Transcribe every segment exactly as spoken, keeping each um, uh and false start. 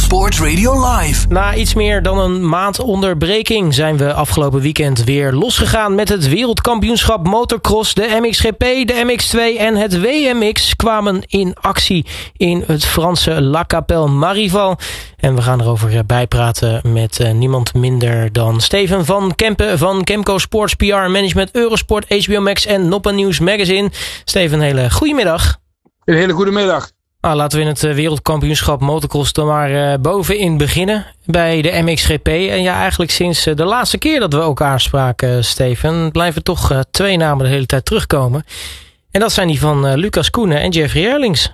Sport Radio Live. Na iets meer dan een maand onderbreking zijn we afgelopen weekend weer losgegaan met het wereldkampioenschap motocross. De M X G P, de M X twee en het W M X kwamen in actie in het Franse La Capelle Marival. En we gaan erover bijpraten met uh, niemand minder dan Steven van Kempen van Kemco Sports P R Management, Eurosport, H B O Max en Noppa News Magazine. Steven, een hele goede middag. Een hele goede middag. Ah, laten we in het uh, wereldkampioenschap motocross dan maar uh, bovenin beginnen bij de M X G P. En ja, eigenlijk sinds uh, de laatste keer dat we elkaar spraken, uh, Steven, blijven toch uh, twee namen de hele tijd terugkomen. En dat zijn die van uh, Lucas Koenen en Jeffrey Herlings.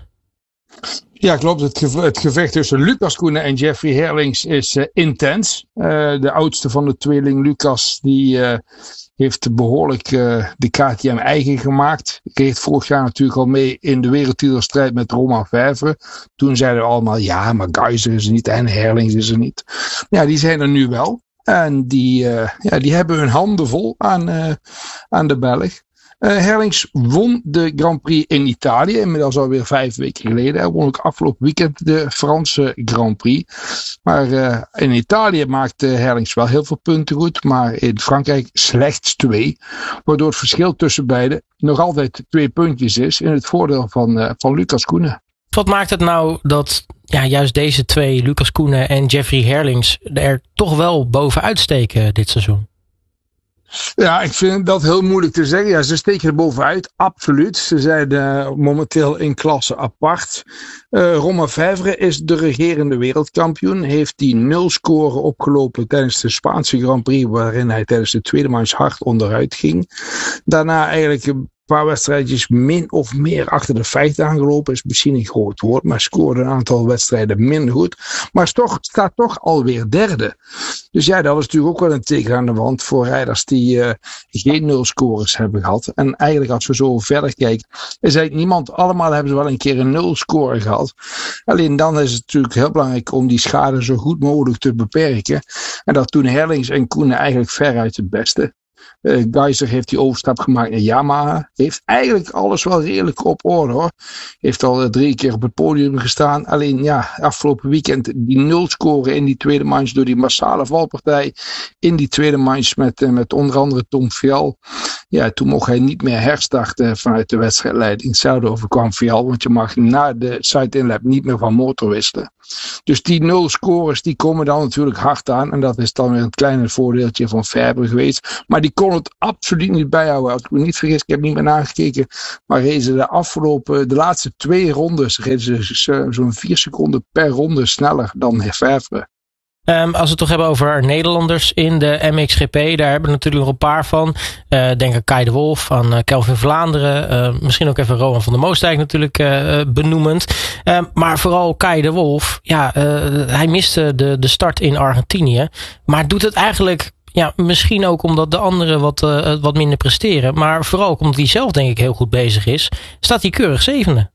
Ja, klopt. Het, geve- het gevecht tussen Lucas Koenen en Jeffrey Herlings is uh, intens. Uh, de oudste van de tweeling, Lucas, die uh, heeft behoorlijk uh, de K T M eigen gemaakt. Kreeg vorig jaar natuurlijk al mee in de wereldtitelstrijd met Romain Vijveren. Toen zeiden we allemaal, ja, maar Geiser is er niet en Herlings is er niet. Ja, die zijn er nu wel. En die, uh, ja, die hebben hun handen vol aan, uh, aan de Belg. Uh, Herlings won de Grand Prix in Italië, inmiddels alweer vijf weken geleden. Hij won ook afgelopen weekend de Franse Grand Prix. Maar uh, in Italië maakte Herlings wel heel veel punten goed, maar in Frankrijk slechts twee. Waardoor het verschil tussen beiden nog altijd twee puntjes is in het voordeel van, uh, van Lucas Koenen. Wat maakt het nou dat ja, juist deze twee, Lucas Koenen en Jeffrey Herlings, er toch wel bovenuit steken dit seizoen? Ja, ik vind dat heel moeilijk te zeggen. Ja, ze steken er bovenuit, absoluut. Ze zijn uh, momenteel in klasse apart. Uh, Romain Vijveren is de regerende wereldkampioen. Heeft die nul score opgelopen tijdens de Spaanse Grand Prix, waarin hij tijdens de tweede manche hard onderuit ging. Daarna eigenlijk een paar wedstrijdjes min of meer achter de feiten aangelopen. Is misschien een groot woord, maar scoorde een aantal wedstrijden minder goed. Maar toch, staat toch alweer derde. Dus ja, dat was natuurlijk ook wel een teken aan de wand voor rijders die uh, geen nul scores hebben gehad. En eigenlijk als we zo verder kijken, is eigenlijk niemand, allemaal hebben ze wel een keer een nul score gehad. Alleen dan is het natuurlijk heel belangrijk om die schade zo goed mogelijk te beperken. En dat toen Herlings en Koenen eigenlijk veruit het beste. Uh, Geiser heeft die overstap gemaakt naar Yamaha. Heeft eigenlijk alles wel redelijk op orde hoor. Heeft al uh, drie keer op het podium gestaan. Alleen ja, afgelopen weekend die nul scoren in die tweede manche door die massale valpartij. In die tweede manche met, uh, met onder andere Tom Vial. Ja, toen mocht hij niet meer herstarten vanuit de wedstrijdleiding. Hetzelfde overkwam Vial, want je mag na de side-inlap niet meer van motor wisselen. Dus die nul scores die komen dan natuurlijk hard aan. En dat is dan weer een kleine voordeeltje van Faber geweest. Maar die kon het absoluut niet bijhouden. Als ik me niet vergis, ik heb niet meer nagekeken. Maar reden ze de afgelopen, de laatste twee rondes, reden ze zo'n vier seconden per ronde sneller dan Faber. Um, als we het toch hebben over Nederlanders in de M X G P, daar hebben we natuurlijk nog een paar van. Uh, denk aan Kai de Wolf, aan uh, Kelvin Vlaanderen. Uh, misschien ook even Rowan van der Moostijk natuurlijk uh, benoemend. Uh, maar vooral Kai de Wolf, ja, uh, hij miste de, de start in Argentinië. Maar doet het eigenlijk, ja, misschien ook omdat de anderen wat, uh, wat minder presteren. Maar vooral ook omdat hij zelf denk ik heel goed bezig is, staat hij keurig zevende.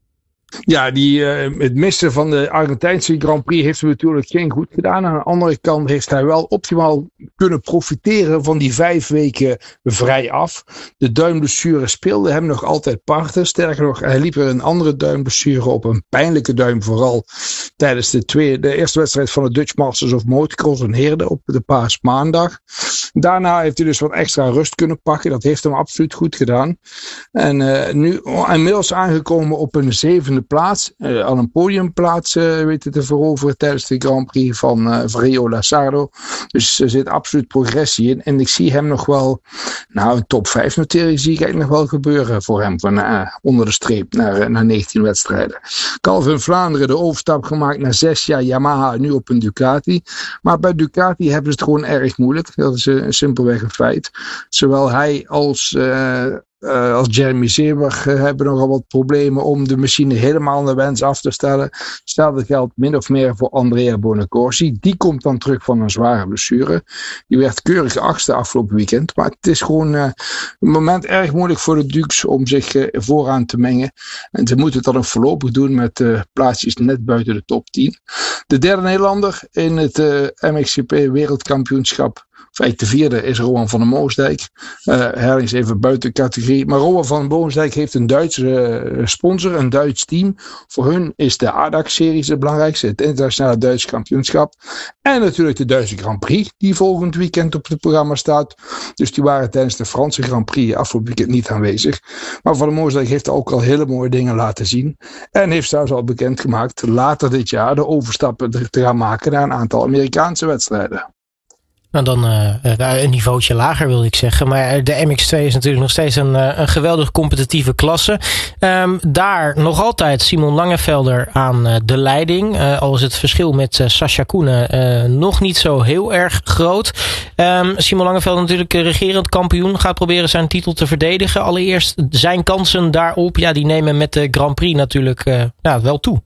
Ja, die, uh, het missen van de Argentijnse Grand Prix heeft hem natuurlijk geen goed gedaan. Aan de andere kant heeft hij wel optimaal kunnen profiteren van die vijf weken vrij af. De duimblessure speelde hem nog altijd parten. Sterker nog, hij liep er een andere duimblessure op. Een pijnlijke duim vooral tijdens de, tweede, de eerste wedstrijd van de Dutch Masters of Motocross in Heerde op de paasmaandag. Daarna heeft hij dus wat extra rust kunnen pakken. Dat heeft hem absoluut goed gedaan. En uh, nu inmiddels aangekomen op een zevende plaats, uh, al een podiumplaats uh, weten te veroveren tijdens de Grand Prix van uh, Rio Lazzardo. Dus er zit absoluut progressie in. En ik zie hem nog wel, nou een top vijf notering zie ik eigenlijk nog wel gebeuren voor hem. Van uh, onder de streep naar, uh, naar negentien wedstrijden. Calvin Vlaanderen de overstap gemaakt na zes jaar Yamaha, nu op een Ducati. Maar bij Ducati hebben ze het gewoon erg moeilijk. Dat is uh, simpelweg een feit. Zowel hij als uh, Uh, als Jeremy Seeber uh, hebben nogal wat problemen om de machine helemaal naar wens af te stellen. Hetzelfde geldt min of meer voor Andrea Bonacorsi. Die komt dan terug van een zware blessure. Die werd keurig achtste afgelopen weekend. Maar het is gewoon uh, een moment erg moeilijk voor de Dukes om zich uh, vooraan te mengen. En ze moeten het dan ook voorlopig doen met uh, plaatsjes net buiten de top tien. De derde Nederlander in het uh, M X G P wereldkampioenschap Of eigenlijk de vierde is Rowan van der Moosdijk. Uh, Herling is even buiten categorie. Maar Rowan van der Moosdijk heeft een Duitse uh, sponsor, een Duits team. Voor hun is de A D A C-series het belangrijkste. Het internationale Duitse kampioenschap. En natuurlijk de Duitse Grand Prix, die volgend weekend op het programma staat. Dus die waren tijdens de Franse Grand Prix afgelopen weekend niet aanwezig. Maar Van der Moosdijk heeft ook al hele mooie dingen laten zien. En heeft zelfs al bekendgemaakt later dit jaar de overstappen te gaan maken naar een aantal Amerikaanse wedstrijden. Nou, dan uh, een niveautje lager wil ik zeggen. Maar de M X twee is natuurlijk nog steeds een, een geweldig competitieve klasse. Um, daar nog altijd Simon Langevelder aan uh, de leiding. Uh, al is het verschil met uh, Sascha Koenen uh, nog niet zo heel erg groot. Um, Simon Langevelder natuurlijk regerend kampioen. Gaat proberen zijn titel te verdedigen. Allereerst zijn kansen daarop. Ja, die nemen met de Grand Prix natuurlijk uh, nou, wel toe.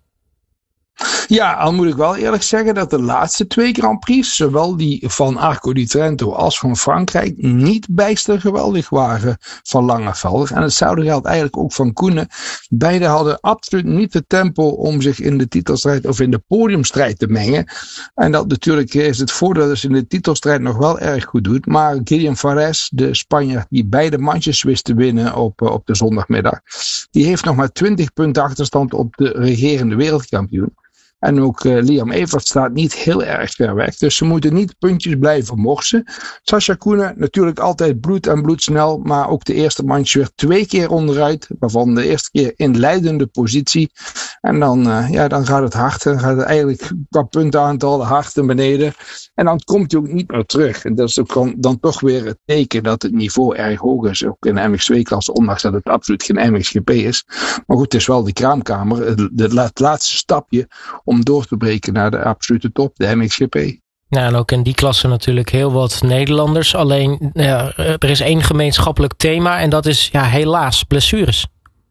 Ja, al moet ik wel eerlijk zeggen dat de laatste twee Grand Prix, zowel die van Arco di Trento als van Frankrijk, niet bijster geweldig waren van Langevelder. En hetzelfde geldt eigenlijk ook van Koenen. Beide hadden absoluut niet het tempo om zich in de titelstrijd of in de podiumstrijd te mengen. En dat natuurlijk is het voordeel dat ze in de titelstrijd nog wel erg goed doet. Maar Gideon Fares, de Spanjaard die beide mandjes wist te winnen op, op de zondagmiddag, die heeft nog maar twintig punten achterstand op de regerende wereldkampioen. En ook uh, Liam Evert staat niet heel erg ver weg. Dus ze moeten niet puntjes blijven morsen. Sascha Koenen natuurlijk altijd bloed en bloedsnel. Maar ook de eerste mandje weer twee keer onderuit. Waarvan de eerste keer in leidende positie. En dan, uh, ja, dan gaat het hard. Dan gaat het eigenlijk qua puntenaantal hard naar beneden. En dan komt hij ook niet meer terug. En dat is ook dan, dan toch weer het teken dat het niveau erg hoog is. Ook in de M X twee klasse. Ondanks dat het absoluut geen M X G P is. Maar goed, het is wel de kraamkamer. Het, het laatste stapje om door te breken naar de absolute top, de M X G P. Ja, en ook in die klasse natuurlijk heel wat Nederlanders. Alleen, ja, er is één gemeenschappelijk thema en dat is ja, helaas blessures.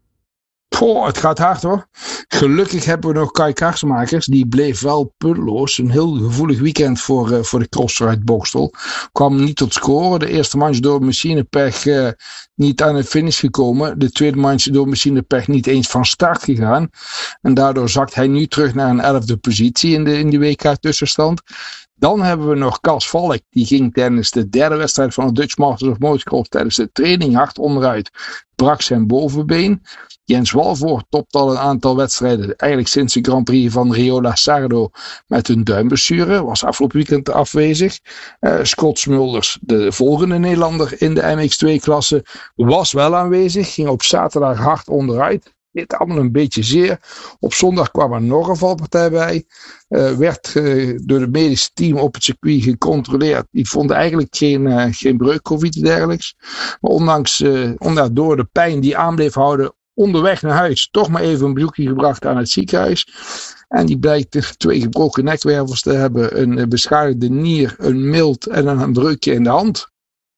Goh, het gaat hard hoor. Gelukkig hebben we nog Kai Karsmakers. Die bleef wel punteloos. Een heel gevoelig weekend voor, uh, voor de crosser uit Bokstel. Kwam niet tot scoren. De eerste manche door machinepech uh, niet aan de finish gekomen. De tweede manche door machinepech niet eens van start gegaan. En daardoor zakt hij nu terug naar een elfde positie in de, in de W K tussenstand. Dan hebben we nog Cas Valk. Die ging tijdens de derde wedstrijd van de Dutch Masters of Motocross tijdens de training hard onderuit. Brak zijn bovenbeen. Jens Walvoort topt al een aantal wedstrijden. Eigenlijk sinds de Grand Prix van Riola Sardo met een duimblessure. Was afgelopen weekend afwezig. Uh, Scott Smulders, de volgende Nederlander in de M X twee klasse, was wel aanwezig. Ging op zaterdag hard onderuit. Dit allemaal een beetje zeer. Op zondag kwam er nog een valpartij bij. Uh, werd uh, door het medische team op het circuit gecontroleerd. Die vonden eigenlijk geen, uh, geen breuk of iets dergelijks. Maar ondanks, uh, ondanks door de pijn die aan bleef houden onderweg naar huis, toch maar even een bezoekje gebracht aan het ziekenhuis. En die blijkt twee gebroken nekwervels te hebben. Een beschadigde nier, een milt en een breukje in de hand.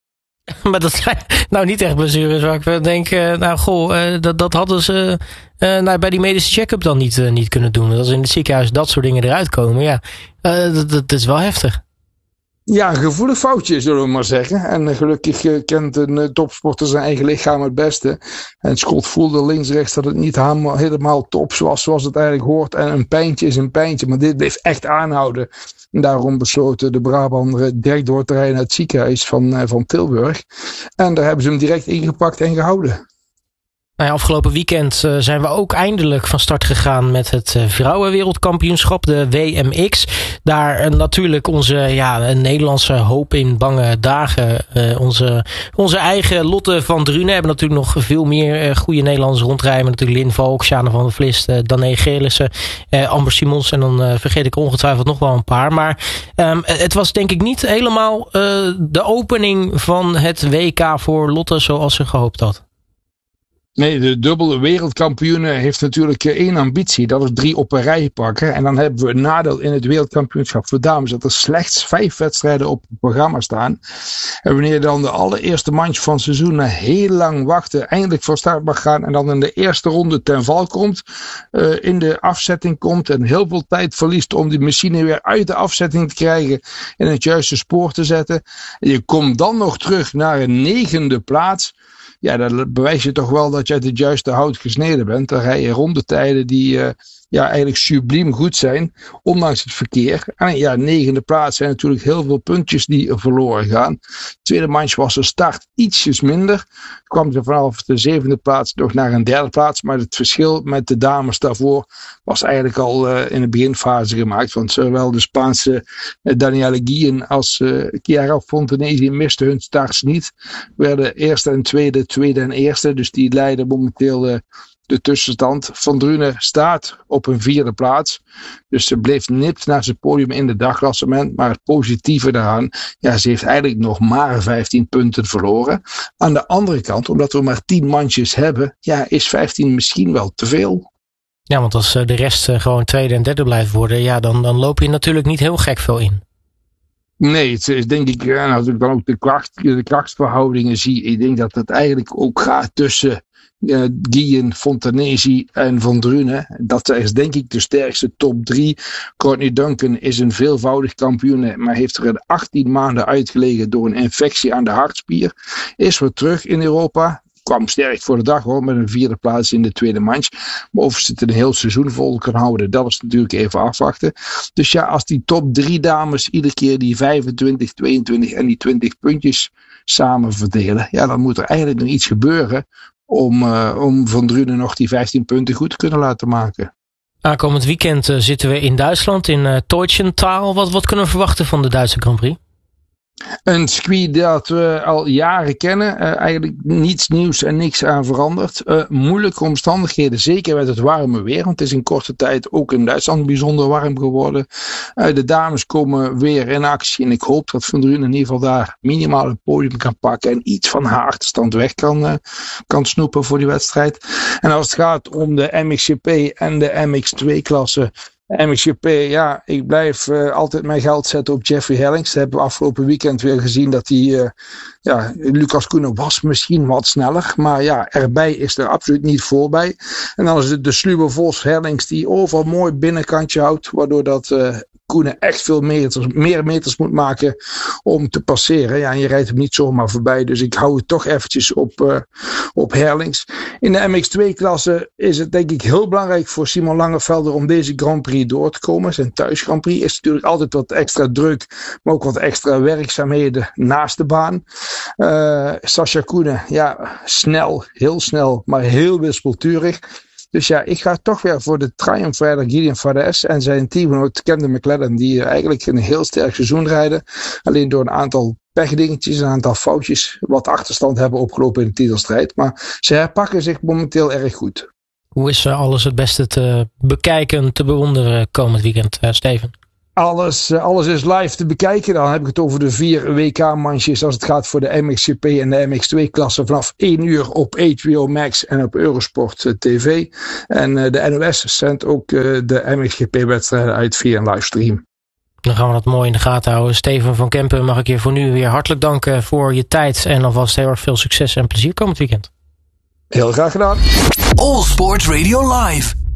Maar dat zijn nou niet echt blessures waar ik denk, uh, nou goh, uh, dat, dat hadden ze uh, nou, bij die medische check-up dan niet, uh, niet kunnen doen. Als in het ziekenhuis dat soort dingen eruit komen, ja, uh, dat, dat is wel heftig. Ja, een gevoelig foutje, zullen we maar zeggen. En uh, gelukkig uh, kent een uh, topsporter zijn eigen lichaam het beste. En Scott voelde links-rechts dat het niet helemaal, helemaal top was zoals het eigenlijk hoort. En een pijntje is een pijntje, maar dit bleef echt aanhouden. En daarom besloten de Brabander direct door te rijden naar het ziekenhuis van, uh, van Tilburg. En daar hebben ze hem direct ingepakt en gehouden. Nou ja, afgelopen weekend uh, zijn we ook eindelijk van start gegaan met het uh, vrouwenwereldkampioenschap, de W M X. Daar uh, natuurlijk onze ja, Nederlandse hoop in bange dagen. Uh, onze, onze eigen Lotte van Drunen hebben natuurlijk nog veel meer uh, goede Nederlanders rondrijden. Natuurlijk Lin Valk, Sjane van der Vlist, uh, Dané Gelissen, uh, Amber Simons en dan uh, vergeet ik ongetwijfeld nog wel een paar. Maar um, het was denk ik niet helemaal uh, de opening van het W K voor Lotte zoals ze gehoopt had. Nee, de dubbele wereldkampioen heeft natuurlijk één ambitie. Dat is drie op een rij pakken. En dan hebben we een nadeel in het wereldkampioenschap voor dames. Dat er slechts vijf wedstrijden op het programma staan. En wanneer dan de allereerste manche van het seizoen na heel lang wachten eindelijk van start mag gaan. En dan in de eerste ronde ten val komt. Uh, in de afzetting komt. En heel veel tijd verliest om die machine weer uit de afzetting te krijgen. In het juiste spoor te zetten. En je komt dan nog terug naar een negende plaats. Ja, dan bewijs je toch wel dat je uit het juiste hout gesneden bent. Dan rij je rondetijden die, uh, ja, eigenlijk subliem goed zijn, ondanks het verkeer. En ja, negende plaats zijn natuurlijk heel veel puntjes die verloren gaan. Tweede manche was de start ietsjes minder. Kwam ze vanaf de zevende plaats nog naar een derde plaats, maar het verschil met de dames daarvoor was eigenlijk al uh, in de beginfase gemaakt, want zowel de Spaanse uh, Danielle Guillen als uh, Chiara Fontanesi misten hun starts niet. Werden eerste en tweede, tweede en eerste, dus die leiden momenteel uh, de tussenstand. Van Drunen staat op een vierde plaats. Dus ze bleef nipt naar zijn podium in de dagklassement. Maar het positieve daaraan, ja, ze heeft eigenlijk nog maar vijftien punten verloren. Aan de andere kant, omdat we maar tien mandjes hebben, ja, is vijftien misschien wel te veel. Ja, want als de rest gewoon tweede en derde blijft worden, ja, dan, dan loop je natuurlijk niet heel gek veel in. Nee, het is denk ik, en als ik dan ook de, kracht, de krachtsverhoudingen zie, ik denk dat het eigenlijk ook gaat tussen Uh, Guillen, Fontanesi en Van Drunen. Dat is denk ik de sterkste top drie. Courtney Duncan is een veelvoudig kampioen, maar heeft er achttien maanden uitgelegen door een infectie aan de hartspier. Is weer terug in Europa. Kwam sterk voor de dag hoor, met een vierde plaats in de tweede manche. Maar of ze het een heel seizoen vol kan houden, dat is natuurlijk even afwachten. Dus ja, als die top drie dames iedere keer die vijfentwintig, tweeëntwintig en die twintig puntjes samen verdelen, ja, dan moet er eigenlijk nog iets gebeuren Om, uh, om Van Drunen nog die vijftien punten goed te kunnen laten maken. Aankomend weekend uh, zitten we in Duitsland, in uh, Teutschenthal. Wat, wat kunnen we verwachten van de Duitse Grand Prix? Een circuit dat we al jaren kennen. Uh, eigenlijk niets nieuws en niks aan veranderd. Uh, moeilijke omstandigheden, zeker met het warme weer. Want het is in korte tijd ook in Duitsland bijzonder warm geworden. Uh, de dames komen weer in actie. En ik hoop dat Van Drunen in ieder geval daar minimaal een podium kan pakken. En iets van haar achterstand weg kan, uh, kan snoepen voor die wedstrijd. En als het gaat om de M X G P en de M X twee klasse. M X G P, ja, ik blijf uh, altijd mijn geld zetten op Jeffrey Herlings. Dat hebben we afgelopen weekend weer gezien dat hij, uh, ja, Lucas Koenen was misschien wat sneller. Maar ja, erbij is er absoluut niet voorbij. En dan is het de sluwe Vos Herlings die overal mooi binnenkantje houdt. Waardoor dat uh, Koenen echt veel meters, meer meters moet maken om te passeren. Ja, en je rijdt hem niet zomaar voorbij. Dus ik hou het toch eventjes op, uh, op Herlings. In de M X twee klasse is het denk ik heel belangrijk voor Simon Langevelder om deze Grand Prix door te komen. Zijn thuis Grand Prix is natuurlijk altijd wat extra druk, maar ook wat extra werkzaamheden naast de baan. Uh, Sascha Koenen, ja, snel, heel snel, maar heel wispelturig. Dus ja, ik ga toch weer voor de triumfrijder Gideon Fadez en zijn teamgenoot Camden McLaren, die eigenlijk een heel sterk seizoen rijden. Alleen door een aantal pechdingetjes, een aantal foutjes, wat achterstand hebben opgelopen in de titelstrijd. Maar ze herpakken zich momenteel erg goed. Hoe is alles het beste te bekijken, te bewonderen komend weekend, uh, Steven? Alles, alles is live te bekijken. Dan heb ik het over de vier W K-manches als het gaat voor de M X G P en de M X twee klasse vanaf één uur op H B O Max en op Eurosport T V. En uh, de N O S zendt ook uh, de M X G P-wedstrijden uit via een livestream. Dan gaan we dat mooi in de gaten houden. Steven van Kempen, mag ik je voor nu weer hartelijk danken voor je tijd en alvast heel erg veel succes en plezier komend weekend. Heel graag gedaan. All Sport Radio Live.